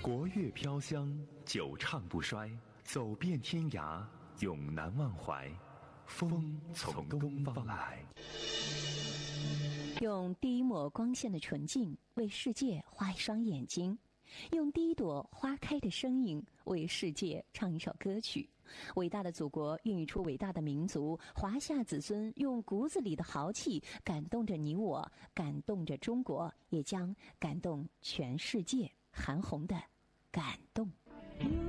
国乐飘香，久唱不衰，走遍天涯，永难忘怀。风从东方来。 用第一抹光线的纯净为世界画一双眼睛，用第一朵花开的声音为世界唱一首歌曲。伟大的祖国孕育出伟大的民族，华夏子孙用骨子里的豪气感动着你我，感动着中国，也将感动全世界。韩红的感动。